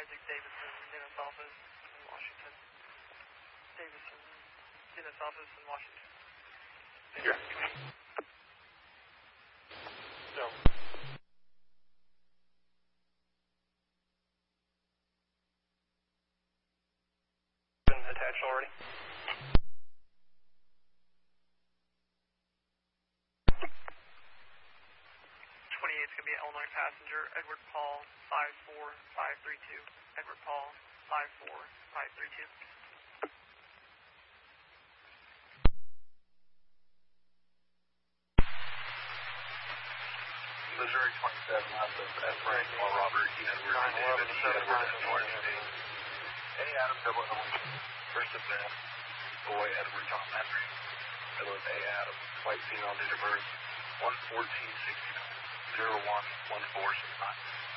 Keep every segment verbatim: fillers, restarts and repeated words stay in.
Isaac Davison, Dennis office in Washington. Davison, Dennis office in Washington. Yeah. No. Been attached already? twenty-eight's going to be an Illinois passenger, Edward Paul, five four five three two. Edward Paul, five four five three two. Missouri twenty-seven, last of F. Frank, Paul Robert, E. Edward, nine eleven, Edward, North State. A. Adam, double L. First of Beth, boy, Edward, John Henry. Edward A. Adam, white female, date of birth, one fourteen sixty-nine, zero one one four six nine.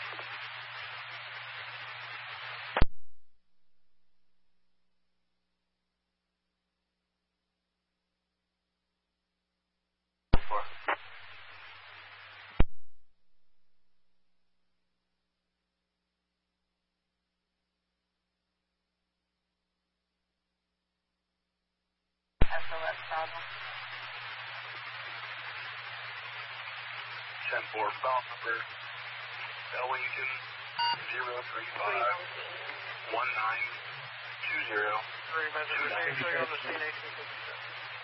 S O S problem. ten four, phone number, Ellington, zero three five one nine two zero. Three messages, show you on the scene, eighteen fifty-seven.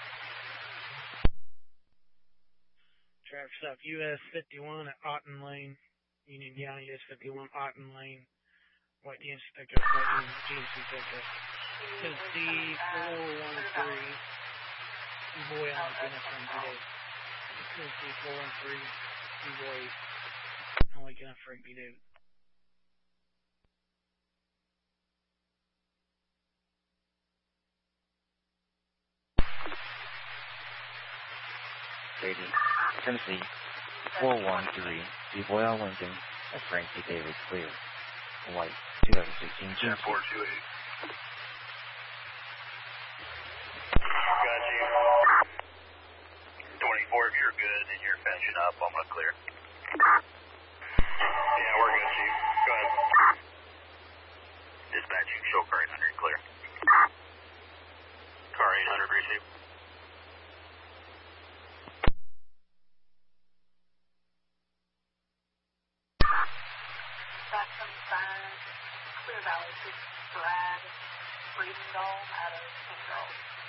Traffic stop U S fifty-one at Otten Lane, Union County, U S fifty-one, Otten Lane, White G M C pickup, White G M C pickup. Tennessee four one three, boy on Dennis from today. Tennessee four one three, boy on Weekend Frank B. David. David, Tennessee four one three, boy on Lincoln, at Frank B. David, clear. White, twenty sixteen, ten four two eight. Got you. twenty-four, if you're good and you're finishing up, I'm going to clear. Yeah, we're good, Chief. Go ahead. Dispatching, show car eight hundred, clear. Car eight hundred, receive. That's some sign. Clear Valley, Brad, Breeding Doll out of King Charles.